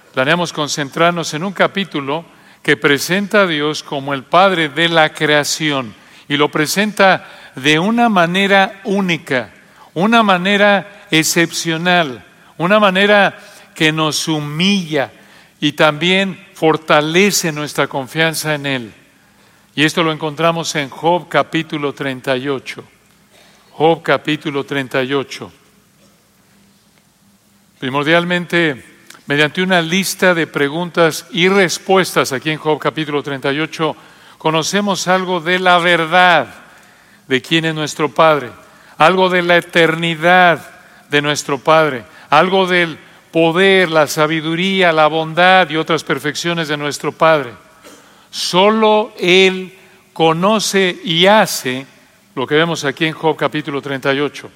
Planeamos concentrarnos en un capítulo que presenta a Dios como el Padre de la creación y lo presenta de una manera única, una manera excepcional, una manera que nos humilla y también fortalece nuestra confianza en Él. Y esto lo encontramos en Job capítulo 38. Job capítulo 38. Primordialmente, mediante una lista de preguntas y respuestas aquí en Job capítulo 38, conocemos algo de la verdad de quién es nuestro Padre, algo de la eternidad de nuestro Padre, algo del poder, la sabiduría, la bondad y otras perfecciones de nuestro Padre. Solo Él conoce y hace lo que vemos aquí en Job capítulo 38.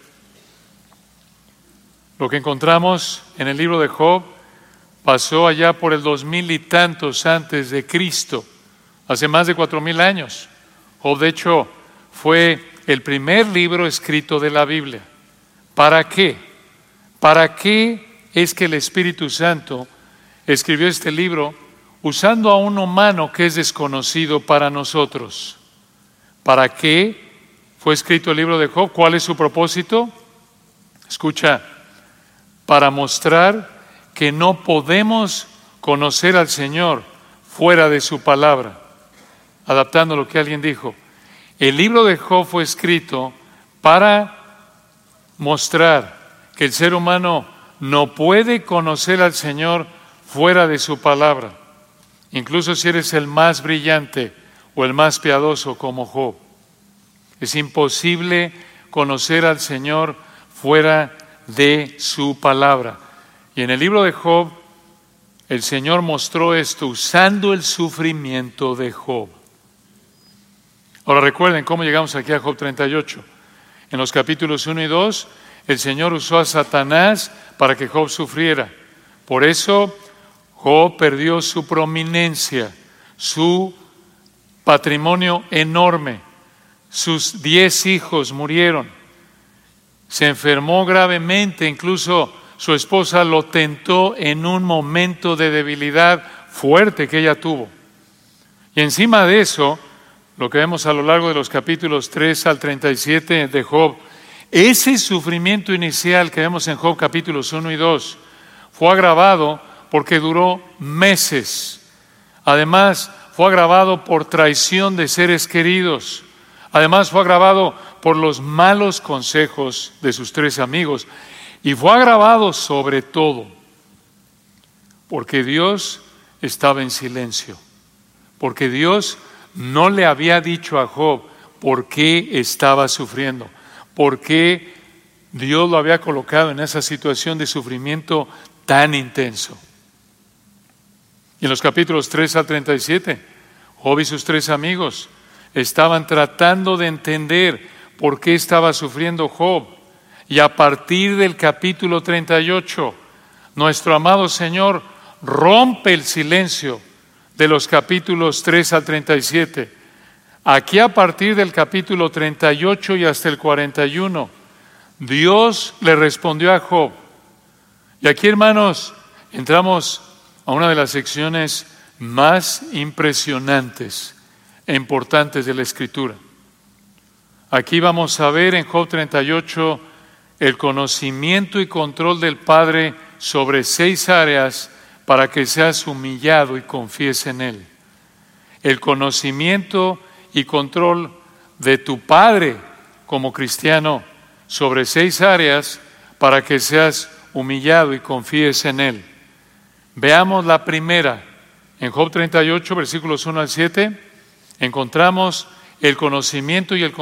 Lo que encontramos en el libro de Job pasó allá por el 2000 y tantos antes de Cristo, hace más de 4000 años. Job, de hecho, fue el primer libro escrito de la Biblia. ¿Para qué? ¿Para qué es que el Espíritu Santo escribió este libro usando a un humano que es desconocido para nosotros? ¿Para qué fue escrito el libro de Job? ¿Cuál es su propósito? Escucha, para mostrar que no podemos conocer al Señor fuera de su palabra. Adaptando lo que alguien dijo, el libro de Job fue escrito para mostrar que el ser humano no puede conocer al Señor fuera de su palabra, incluso si eres el más brillante o el más piadoso como Job. Es imposible conocer al Señor fuera de su palabra. Y en el libro de Job, el Señor mostró esto usando el sufrimiento de Job. Ahora recuerden cómo llegamos aquí a Job 38. En los capítulos 1 y 2, el Señor usó a Satanás para que Job sufriera. Por eso, Job perdió su prominencia, su patrimonio enorme. Sus 10 hijos murieron. Se enfermó gravemente, incluso su esposa lo tentó en un momento de debilidad fuerte que ella tuvo. Y encima de eso, lo que vemos a lo largo de los capítulos 3 al 37 de Job, ese sufrimiento inicial que vemos en Job capítulos 1 y 2, fue agravado porque duró meses. Además, fue agravado por traición de seres queridos. Además, fue agravado por los malos consejos de sus 3 amigos. Y fue agravado sobre todo porque Dios estaba en silencio, porque Dios no le había dicho a Job por qué estaba sufriendo, por qué Dios lo había colocado en esa situación de sufrimiento tan intenso. Y en los capítulos 3 al 37, Job y sus 3 amigos estaban tratando de entender por qué estaba sufriendo Job. Y a partir del capítulo 38, nuestro amado Señor rompe el silencio de los capítulos 3 al 37. Aquí a partir del capítulo 38 y hasta el 41, Dios le respondió a Job. Y aquí, hermanos, entramos a una de las secciones más impresionantes e importantes de la Escritura. Aquí vamos a ver en Job 38 el conocimiento y control del Padre sobre 6 áreas para que seas humillado y confíes en Él. El conocimiento y control de tu Padre como cristiano sobre 6 áreas para que seas humillado y confíes en Él. Veamos la primera. En Job 38, versículos 1 al 7, encontramos el conocimiento y el